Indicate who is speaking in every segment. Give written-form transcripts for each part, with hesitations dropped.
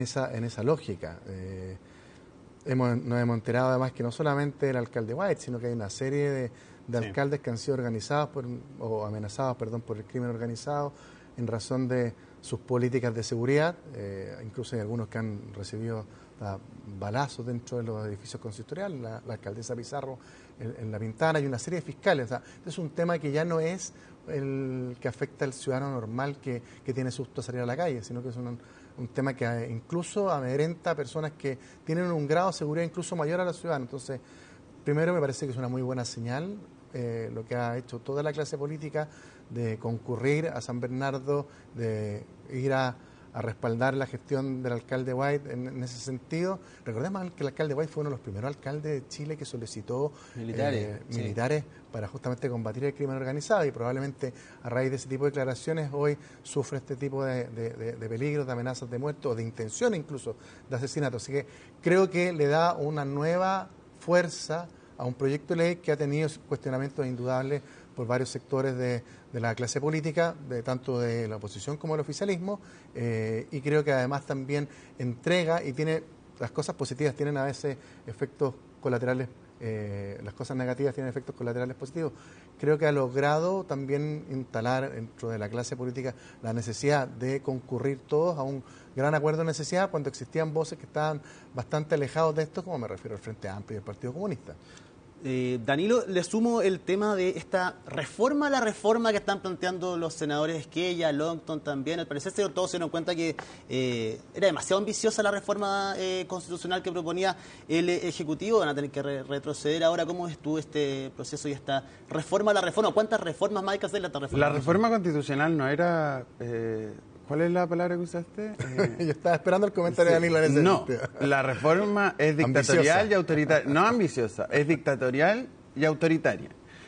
Speaker 1: en esa lógica. Nos hemos enterado además que no solamente el alcalde White, sino que hay una serie de alcaldes que han sido organizados o amenazados, por el crimen organizado en razón de sus políticas de seguridad. Incluso hay algunos que han recibido balazos dentro de los edificios consistoriales, la alcaldesa Pizarro en La Pintana y una serie de fiscales. O sea, este es un tema que ya no es el que afecta al ciudadano normal que tiene susto a salir a la calle, sino que es un tema que incluso amedrenta a personas que tienen un grado de seguridad incluso mayor a los ciudadanos. Entonces, primero me parece que es una muy buena señal lo que ha hecho toda la clase política de concurrir a San Bernardo, de ir a respaldar la gestión del alcalde White en ese sentido. Recordemos que el alcalde White fue uno de los primeros alcaldes de Chile que solicitó militares para justamente combatir el crimen organizado, y probablemente a raíz de ese tipo de declaraciones hoy sufre este tipo de peligros, de amenazas de muerte o de intención incluso de asesinato. Así que creo que le da una nueva fuerza a un proyecto de ley que ha tenido cuestionamientos indudables por varios sectores de la clase política, tanto de la oposición como del oficialismo, y creo que además también entrega y tiene las cosas positivas, tienen a veces efectos colaterales, las cosas negativas tienen efectos colaterales positivos. Creo que ha logrado también instalar dentro de la clase política la necesidad de concurrir todos a un gran acuerdo de necesidad cuando existían voces que estaban bastante alejados de esto, como me refiero al Frente Amplio y al Partido Comunista.
Speaker 2: Danilo, le sumo el tema de esta reforma a la reforma que están planteando los senadores Esquella, Longton también. Al parecer todos se dieron cuenta que era demasiado ambiciosa la reforma constitucional que proponía el Ejecutivo. Van a tener que retroceder ahora. ¿Cómo estuvo este proceso y esta reforma a la reforma? ¿Cuántas reformas más hay que hacer esta reforma?
Speaker 3: La reforma constitucional no era... ¿Cuál es la palabra que usaste?
Speaker 1: Yo estaba esperando el comentario de Danilo en ese
Speaker 3: No,
Speaker 1: sentido.
Speaker 3: la reforma es dictatorial y autoritaria. No ambiciosa, es dictatorial y autoritaria.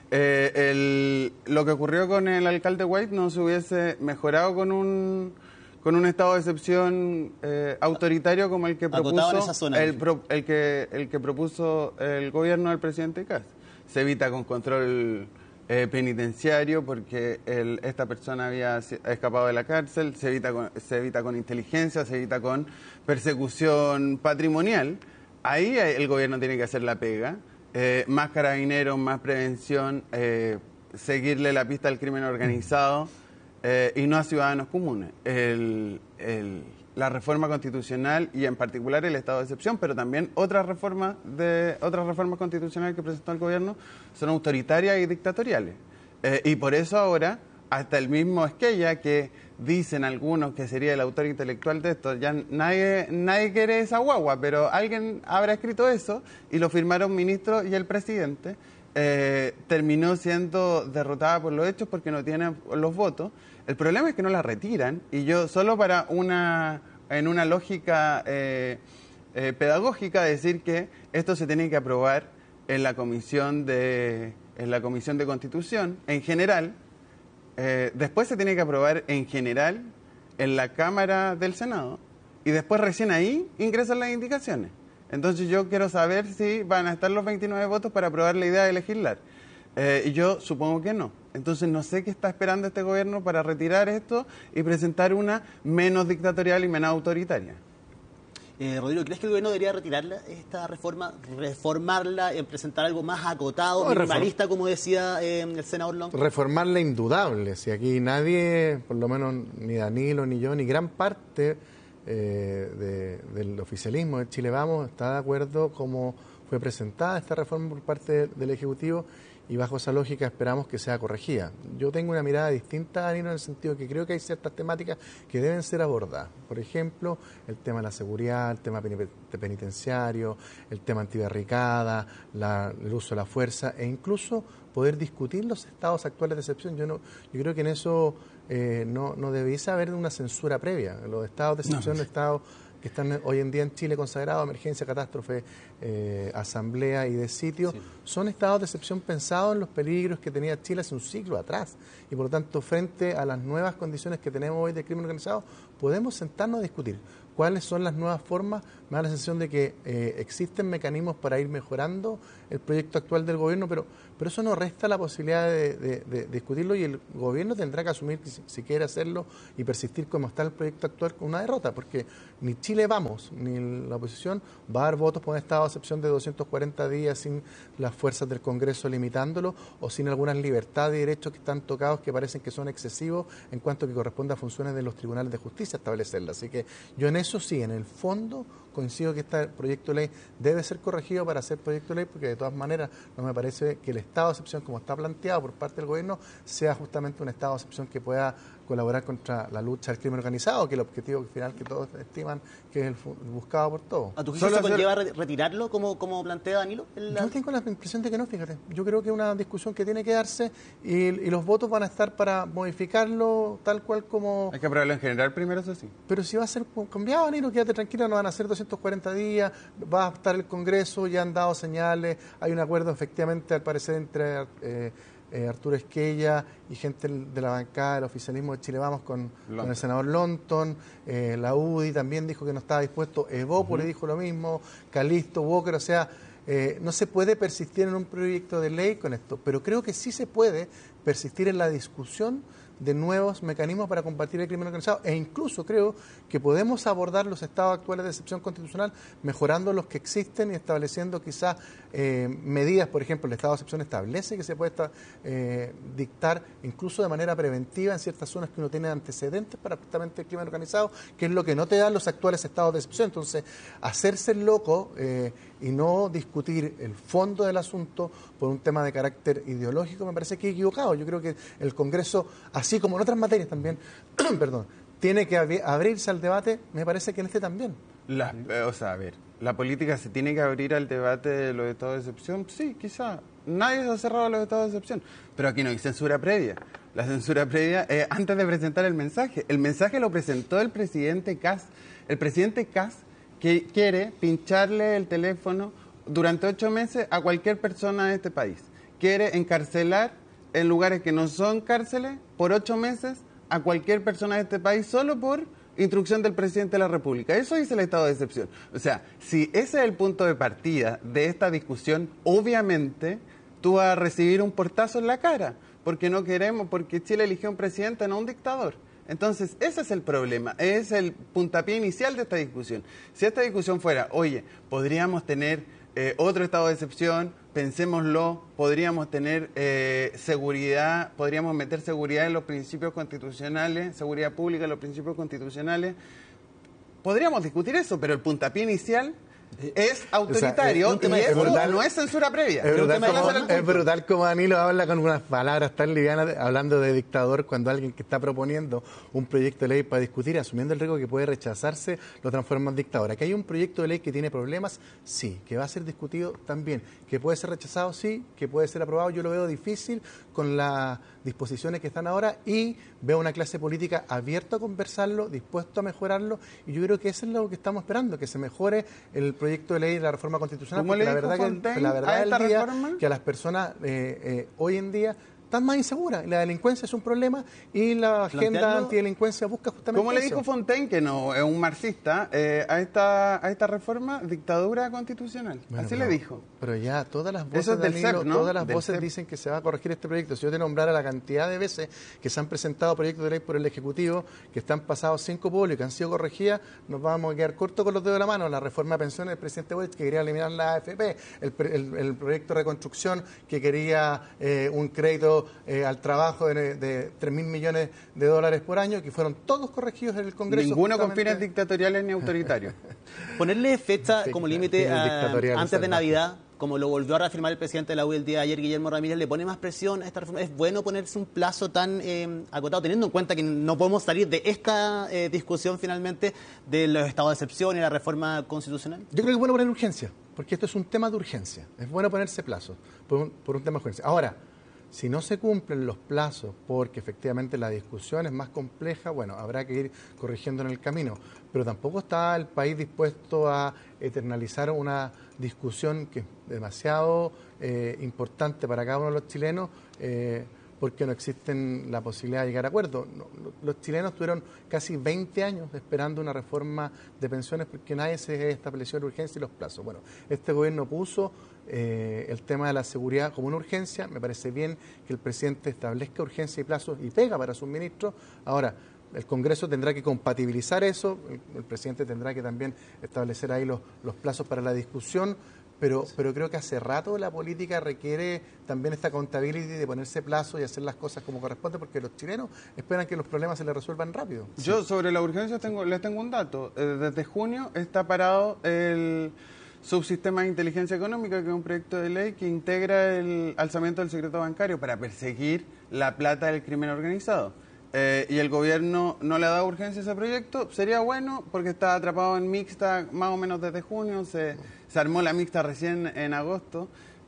Speaker 3: Lo que ocurrió con el alcalde White no se hubiese mejorado con un estado de excepción autoritario como el que propuso el que propuso el gobierno del presidente Kast. Se evita con control penitenciario porque esta persona había escapado de la cárcel, se evita con inteligencia, se evita con persecución patrimonial. Ahí el gobierno tiene que hacer la pega, más carabineros, más prevención, seguirle la pista al crimen organizado y no a ciudadanos comunes. La reforma constitucional y en particular el estado de excepción, pero también otras reformas constitucionales que presentó el gobierno son autoritarias y dictatoriales. Y por eso ahora, hasta el mismo Esquella, que dicen algunos que sería el autor intelectual de esto, ya nadie quiere esa guagua, pero alguien habrá escrito eso y lo firmaron ministros y el presidente. Terminó siendo derrotada por los hechos porque no tiene los votos. El problema es que no la retiran, y yo solo en una lógica pedagógica decir que esto se tiene que aprobar en la comisión de Constitución en general, después se tiene que aprobar en general en la Cámara del Senado y después recién ahí ingresan las indicaciones. Entonces yo quiero saber si van a estar los 29 votos para aprobar la idea de legislar. Y yo supongo que no. Entonces no sé qué está esperando este gobierno para retirar esto y presentar una menos dictatorial y menos autoritaria.
Speaker 2: Rodrigo, ¿crees que el gobierno debería retirarla, esta reforma, reformarla, presentar algo más acotado, minimalista, como decía el senador Long?
Speaker 1: Reformarla indudable. Si aquí nadie, por lo menos ni Danilo, ni yo, ni gran parte del oficialismo de Chile Vamos está de acuerdo como fue presentada esta reforma por parte del Ejecutivo, y bajo esa lógica esperamos que sea corregida. Yo tengo una mirada distinta, Danilo, en el sentido que creo que hay ciertas temáticas que deben ser abordadas. Por ejemplo, el tema de la seguridad, el tema penitenciario, el tema antibarricada, el uso de la fuerza, e incluso poder discutir los estados actuales de excepción. Yo creo que en eso no debiese haber una censura previa. Los estados de excepción, los estados que están hoy en día en Chile consagrados, emergencia, catástrofe, asamblea y de sitio, son estados de excepción pensados en los peligros que tenía Chile hace un siglo atrás. Y por lo tanto, frente a las nuevas condiciones que tenemos hoy de crimen organizado, podemos sentarnos a discutir cuáles son las nuevas formas, me da la sensación de que existen mecanismos para ir mejorando el proyecto actual del gobierno, pero eso no resta la posibilidad de discutirlo, y el gobierno tendrá que asumir que si quiere hacerlo y persistir como está el proyecto actual con una derrota, porque ni Chile Vamos ni la oposición va a dar votos por un estado de excepción de 240 días sin las fuerzas del Congreso limitándolo o sin algunas libertades y derechos que están tocados que parecen que son excesivos en cuanto que corresponde a funciones de los tribunales de justicia establecerlas. Así que yo en eso sí, en el fondo coincido que este proyecto de ley debe ser corregido para ser proyecto de ley, porque de todas maneras no me parece que el estado de excepción como está planteado por parte del gobierno sea justamente un estado de excepción que pueda colaborar contra la lucha al crimen organizado, que es el objetivo final que todos estiman que es el buscado por todos.
Speaker 2: ¿A tu juicio se conlleva retirarlo como plantea Danilo?
Speaker 1: Yo tengo la impresión de que no, fíjate. Yo creo que es una discusión que tiene que darse y los votos van a estar para modificarlo tal cual como...
Speaker 3: Hay que aprobarlo en general primero, eso sí.
Speaker 1: Pero si va a ser cambiado, Danilo, quédate tranquilo, no van a ser 240 días, va a estar el Congreso, ya han dado señales, hay un acuerdo efectivamente al parecer entre... Arturo Esquella y gente de la bancada del oficialismo de Chile Vamos con el senador Lonton, la UDI también dijo que no estaba dispuesto, Evópolis dijo lo mismo, Calisto, Walker, o sea, no se puede persistir en un proyecto de ley con esto, pero creo que sí se puede persistir en la discusión de nuevos mecanismos para combatir el crimen organizado, e incluso creo que podemos abordar los estados actuales de excepción constitucional mejorando los que existen y estableciendo quizás medidas. Por ejemplo, el estado de excepción establece que se puede dictar incluso de manera preventiva en ciertas zonas que uno tiene antecedentes para justamente el crimen organizado, que es lo que no te dan los actuales estados de excepción. Entonces, hacerse el loco y no discutir el fondo del asunto por un tema de carácter ideológico me parece que es equivocado. Yo creo que el Congreso, así como en otras materias también, perdón, tiene que abrirse al debate, me parece que en este también.
Speaker 3: A ver, ¿la política se tiene que abrir al debate de los estados de excepción? Sí, quizá. Nadie se ha cerrado a los estados de excepción, pero aquí no hay censura previa. La censura previa antes de presentar el mensaje. El mensaje lo presentó el presidente Kast. El presidente Kast que quiere pincharle el teléfono durante 8 meses a cualquier persona de este país. Quiere encarcelar en lugares que no son cárceles por 8 meses a cualquier persona de este país solo por instrucción del presidente de la República. Eso dice el estado de excepción. O sea, si ese es el punto de partida de esta discusión, obviamente tú vas a recibir un portazo en la cara, porque no queremos, porque Chile eligió un presidente, no un dictador. Entonces, ese es el problema, es el puntapié inicial de esta discusión. Si esta discusión fuera, oye, podríamos tener otro estado de excepción, pensémoslo, podríamos tener seguridad, podríamos meter seguridad en los principios constitucionales, seguridad pública en los principios constitucionales, podríamos discutir eso, pero el puntapié inicial es autoritario, y eso no es censura previa.
Speaker 1: Es brutal como Danilo habla con unas palabras tan livianas, hablando de dictador, cuando alguien que está proponiendo un proyecto de ley para discutir, asumiendo el riesgo que puede rechazarse, lo transforma en dictador. Aquí hay un proyecto de ley que tiene problemas, sí, que va a ser discutido también, que puede ser rechazado, sí, que puede ser aprobado. Yo lo veo difícil con las disposiciones que están ahora, y veo una clase política abierta a conversarlo, dispuesto a mejorarlo, y yo creo que eso es lo que estamos esperando, que se mejore el proyecto de ley de la reforma constitucional, porque la verdad del día que a las personas hoy en día están más inseguras. La delincuencia es un problema y la agenda antidelincuencia busca justamente
Speaker 3: como le dijo Fontaine, que no es un marxista, a esta reforma, dictadura constitucional. Bueno, así le dijo.
Speaker 1: Pero ya todas las voces, Danilo, todas las voces dicen que se va a corregir este proyecto. Si yo te nombrara la cantidad de veces que se han presentado proyectos de ley por el Ejecutivo, que están pasados 5 públicos y que han sido corregidas, nos vamos a quedar cortos con los dedos de la mano. La reforma de pensiones del presidente Boric, que quería eliminar la AFP, el proyecto de reconstrucción, que quería un crédito al trabajo de 3.000 millones de dólares por año, que fueron todos corregidos en el Congreso.
Speaker 3: Ninguno con fines dictatoriales ni autoritarios.
Speaker 2: Ponerle fecha como límite antes de Navidad, como lo volvió a reafirmar el presidente de la UDI el día de ayer, Guillermo Ramírez, ¿le pone más presión a esta reforma? ¿Es bueno ponerse un plazo tan acotado, teniendo en cuenta que no podemos salir de esta discusión finalmente de los estados de excepción y la reforma constitucional?
Speaker 1: Yo creo que es bueno poner urgencia, porque esto es un tema de urgencia. Es bueno ponerse plazos por un tema de urgencia. Ahora, si no se cumplen los plazos, porque efectivamente la discusión es más compleja, bueno, habrá que ir corrigiendo en el camino. Pero tampoco está el país dispuesto a eternalizar una discusión que es demasiado importante para cada uno de los chilenos porque no existen la posibilidad de llegar a acuerdos. Los chilenos tuvieron casi 20 años esperando una reforma de pensiones porque nadie se estableció la urgencia y los plazos. Bueno, este gobierno puso el tema de la seguridad como una urgencia. Me parece bien que el presidente establezca urgencia y plazos y pega para sus ministros. Ahora, el Congreso tendrá que compatibilizar eso, el presidente tendrá que también establecer ahí los plazos para la discusión, pero creo que hace rato la política requiere también esta accountability de ponerse plazo y hacer las cosas como corresponde, porque los chilenos esperan que los problemas se les resuelvan rápido.
Speaker 3: Yo sobre la urgencia les tengo un dato. Desde junio está parado el subsistema de inteligencia económica, que es un proyecto de ley que integra el alzamiento del secreto bancario para perseguir la plata del crimen organizado. Y el gobierno no le ha dado urgencia a ese proyecto. Sería bueno porque está atrapado en mixta más o menos desde junio, se armó la mixta recién en agosto,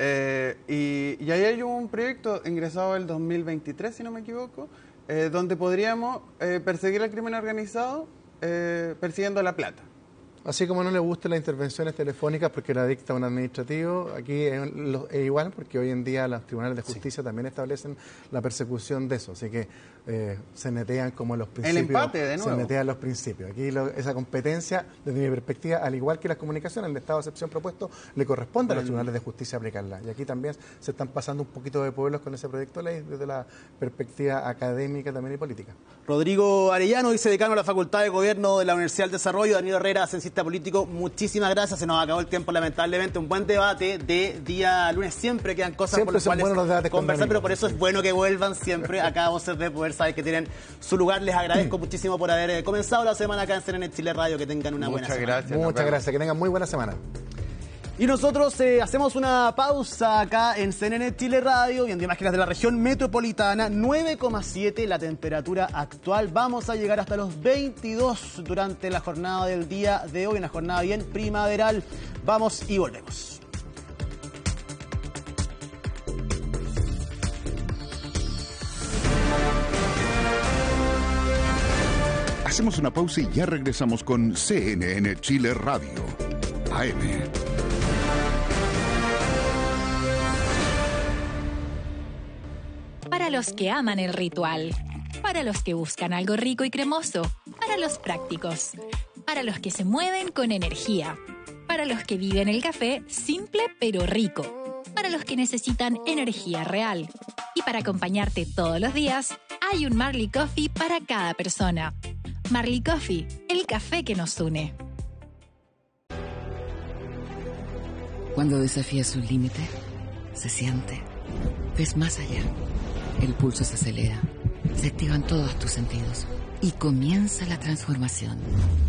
Speaker 3: y ahí hay un proyecto ingresado el 2023, si no me equivoco, donde podríamos perseguir al crimen organizado persiguiendo la plata.
Speaker 1: Así como no le gustan las intervenciones telefónicas porque la dicta un administrativo, aquí es igual, porque hoy en día los tribunales de justicia también establecen la persecución de eso, así que se netean como los principios.
Speaker 3: El empate, de nuevo.
Speaker 1: Se netean los principios. Aquí esa competencia, desde mi perspectiva, al igual que las comunicaciones, el estado de excepción propuesto le corresponde a los tribunales de justicia aplicarla. Y aquí también se están pasando un poquito de pueblos con ese proyecto de ley desde la perspectiva académica también y política.
Speaker 2: Rodrigo Arellano, vicedecano de la Facultad de Gobierno de la Universidad del Desarrollo. Danilo Herrera, censista político, muchísimas gracias. Se nos acabó el tiempo, lamentablemente. Un buen debate de día lunes. Siempre quedan cosas
Speaker 1: siempre
Speaker 2: por las cuales
Speaker 1: los
Speaker 2: conversar, pero por eso es bueno que vuelvan siempre acá a Voces de Poder. Saber que tienen su lugar. Les agradezco muchísimo por haber comenzado la semana acá en CNN Chile Radio. Que tengan una buena semana.
Speaker 1: Muchas gracias. Que tengan muy buena semana.
Speaker 2: Y nosotros hacemos una pausa acá en CNN Chile Radio, viendo imágenes de la región metropolitana. 9,7 la temperatura actual. Vamos a llegar hasta los 22 durante la jornada del día de hoy, una jornada bien primaveral. Vamos y volvemos.
Speaker 4: Hacemos una pausa y ya regresamos con CNN Chile Radio, AM.
Speaker 5: Para los que aman el ritual, para los que buscan algo rico y cremoso, para los prácticos, para los que se mueven con energía, para los que viven el café simple pero rico, para los que necesitan energía real. Y para acompañarte todos los días, hay un Marley Coffee para cada persona. Marley Coffee, el café que nos une.
Speaker 6: Cuando desafías un límite, se siente. Ves más allá. El pulso se acelera. Se activan todos tus sentidos. Y comienza la transformación.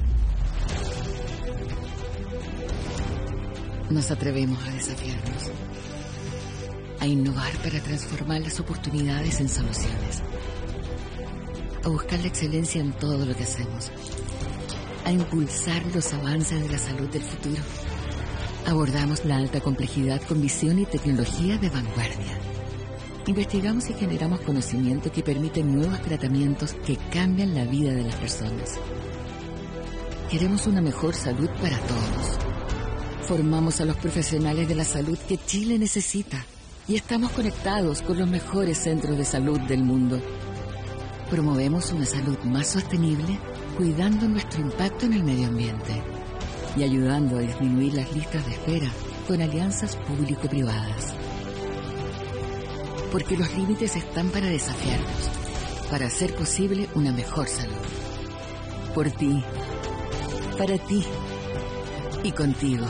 Speaker 6: Nos atrevemos a desafiarnos. A innovar para transformar las oportunidades en soluciones. A buscar la excelencia en todo lo que hacemos. A impulsar los avances de la salud del futuro. Abordamos la alta complejidad con visión y tecnología de vanguardia. Investigamos y generamos conocimiento que permite nuevos tratamientos que cambian la vida de las personas. Queremos una mejor salud para todos. Formamos a los profesionales de la salud que Chile necesita y estamos conectados con los mejores centros de salud del mundo. Promovemos una salud más sostenible, cuidando nuestro impacto en el medio ambiente y ayudando a disminuir las listas de espera con alianzas público-privadas. Porque los límites están para desafiarnos, para hacer posible una mejor salud. Por ti, para ti y contigo.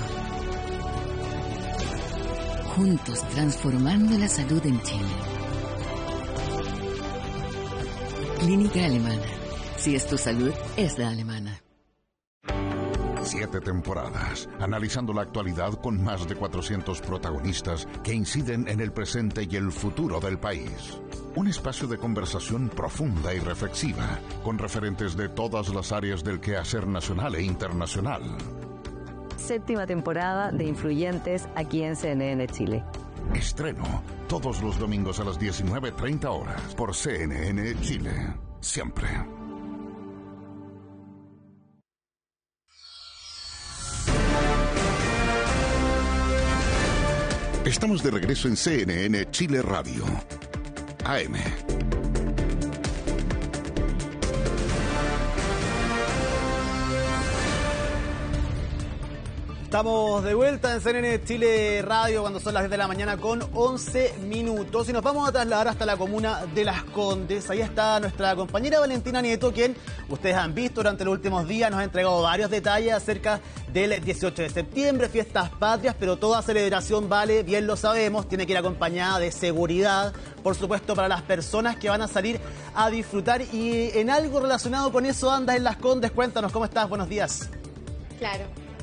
Speaker 6: Juntos transformando la salud en Chile. Clínica Alemana. Si es tu salud, es la alemana.
Speaker 4: 7 temporadas, analizando la actualidad con más de 400 protagonistas que inciden en el presente y el futuro del país. Un espacio de conversación profunda y reflexiva, con referentes de todas las áreas del quehacer nacional e internacional.
Speaker 7: 7ª temporada de Influyentes aquí en CNN Chile.
Speaker 4: Estreno todos los domingos a las 19:30 horas por CNN Chile. Siempre. Estamos de regreso en CNN Chile Radio, AM.
Speaker 2: Estamos de vuelta en CNN Chile Radio cuando son las 10 de la mañana con 11 minutos y nos vamos a trasladar hasta la comuna de Las Condes. Ahí está nuestra compañera Valentina Nieto, quien ustedes han visto durante los últimos días, nos ha entregado varios detalles acerca del 18 de septiembre, fiestas patrias, pero toda celebración vale, bien lo sabemos, tiene que ir acompañada de seguridad, por supuesto, para las personas que van a salir a disfrutar. Y en algo relacionado con eso andas en Las Condes, cuéntanos, ¿cómo estás? Buenos días.
Speaker 8: Claro.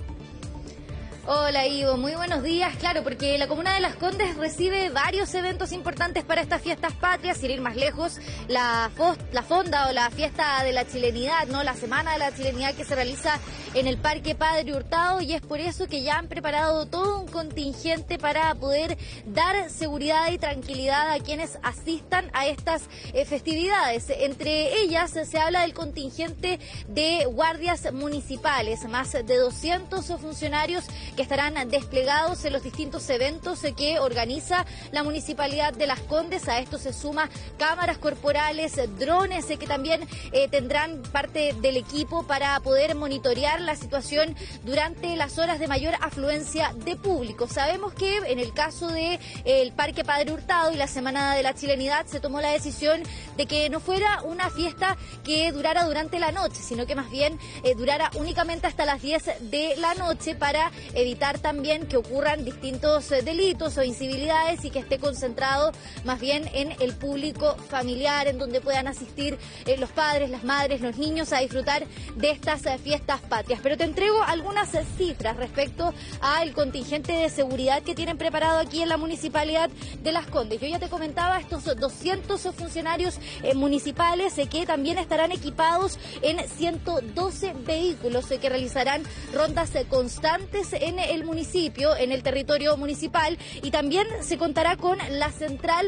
Speaker 8: Hola Ivo, muy buenos días. Claro, porque la comuna de Las Condes recibe varios eventos importantes para estas fiestas patrias, sin ir más lejos, la fonda o la fiesta de la chilenidad, ¿no? La semana de la chilenidad que se realiza en el Parque Padre Hurtado, y es por eso que ya han preparado todo un contingente para poder dar seguridad y tranquilidad a quienes asistan a estas festividades. Entre ellas se habla del contingente de guardias municipales, más de 200 funcionarios que estarán desplegados en los distintos eventos que organiza la Municipalidad de Las Condes. A esto se suma cámaras corporales, drones que también tendrán parte del equipo para poder monitorear la situación durante las horas de mayor afluencia de público. Sabemos que en el caso del Parque Padre Hurtado y la Semana de la Chilenidad se tomó la decisión de que no fuera una fiesta que durara durante la noche, sino que más bien durara únicamente hasta las 10 de la noche para evitar también que ocurran distintos delitos o incivilidades y que esté concentrado más bien en el público familiar, en donde puedan asistir los padres, las madres, los niños a disfrutar de estas fiestas patrias. Pero te entrego algunas cifras respecto al contingente de seguridad que tienen preparado aquí en la Municipalidad de Las Condes. Yo ya te comentaba estos 200 funcionarios municipales que también estarán equipados en 112 vehículos que realizarán rondas constantes en el municipio, en el territorio municipal, y también se contará con la central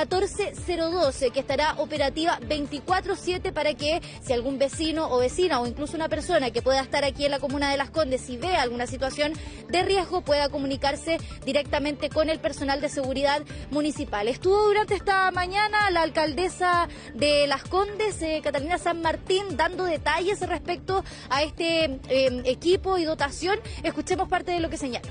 Speaker 8: 1402 que estará operativa 24/7 para que si algún vecino o vecina o incluso una persona que pueda estar aquí en la comuna de Las Condes y ve alguna situación de riesgo pueda comunicarse directamente con el personal de seguridad municipal. Estuvo durante esta mañana la alcaldesa de Las Condes, Catalina San Martín, dando detalles respecto a este equipo y dotación. Escuchemos parte de lo que señaló.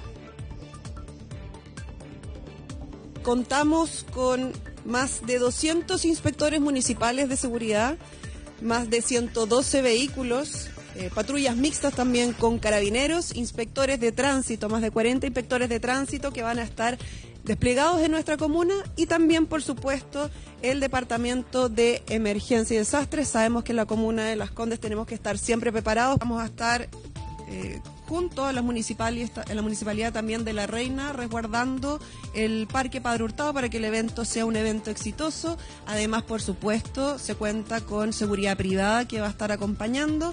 Speaker 9: Contamos con más de 200 inspectores municipales de seguridad, más de 112 vehículos, patrullas mixtas también con carabineros, inspectores de tránsito, más de 40 inspectores de tránsito que van a estar desplegados en nuestra comuna, y también, por supuesto, el Departamento de Emergencia y Desastres. Sabemos que en la comuna de Las Condes tenemos que estar siempre preparados. Vamos a estar junto a la municipalidad también de La Reina, resguardando el Parque Padre Hurtado para que el evento sea un evento exitoso. Además, por supuesto, se cuenta con seguridad privada que va a estar acompañando.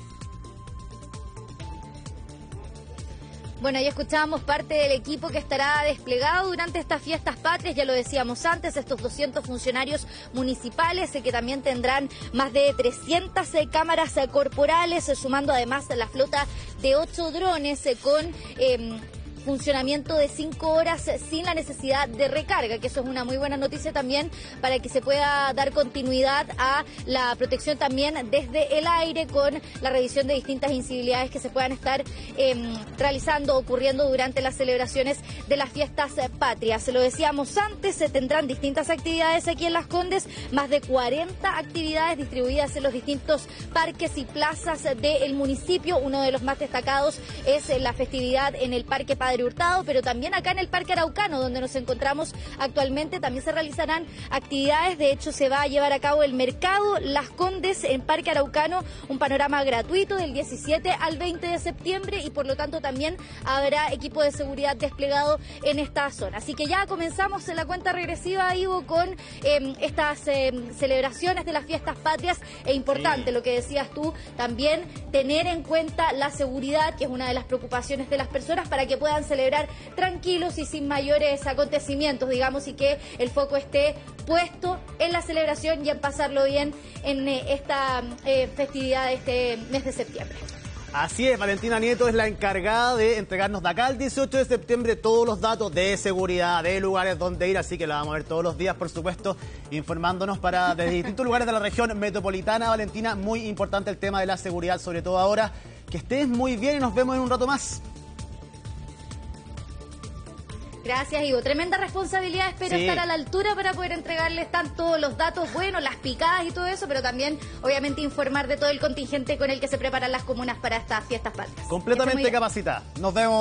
Speaker 8: Bueno, ya escuchábamos parte del equipo que estará desplegado durante estas fiestas patrias, ya lo decíamos antes, estos 200 funcionarios municipales que también tendrán más de 300 cámaras corporales, sumando además la flota de 8 drones con funcionamiento de 5 horas sin la necesidad de recarga, que eso es una muy buena noticia también para que se pueda dar continuidad a la protección también desde el aire con la revisión de distintas incivilidades que se puedan estar realizando, ocurriendo durante las celebraciones de las fiestas patrias. Lo decíamos antes, se tendrán distintas actividades aquí en Las Condes, más de 40 actividades distribuidas en los distintos parques y plazas del municipio. Uno de los más destacados es la festividad en el Parque Padre Hurtado, pero también acá en el Parque Araucano, donde nos encontramos actualmente, también se realizarán actividades. De hecho, se va a llevar a cabo el Mercado Las Condes en Parque Araucano, un panorama gratuito del 17 al 20 de septiembre, y por lo tanto también habrá equipo de seguridad desplegado en esta zona. Así que ya comenzamos en la cuenta regresiva, Ivo, con estas celebraciones de las fiestas patrias. E importante lo que decías tú, también tener en cuenta la seguridad, que es una de las preocupaciones de las personas, para que puedan celebrar tranquilos y sin mayores acontecimientos, digamos, y que el foco esté puesto en la celebración y en pasarlo bien en esta festividad de este mes de septiembre.
Speaker 2: Así es, Valentina Nieto es la encargada de entregarnos de acá al 18 de septiembre todos los datos de seguridad, de lugares donde ir, así que la vamos a ver todos los días, por supuesto, informándonos desde distintos lugares de la región metropolitana. Valentina, muy importante el tema de la seguridad, sobre todo ahora. Que estés muy bien y nos vemos en un rato más.
Speaker 8: Gracias, Ivo. Tremenda responsabilidad. Espero estar a la altura para poder entregarles tanto los datos buenos, las picadas y todo eso, pero también, obviamente, informar de todo el contingente con el que se preparan las comunas para estas fiestas patrias.
Speaker 2: Completamente capacitada. Nos vemos.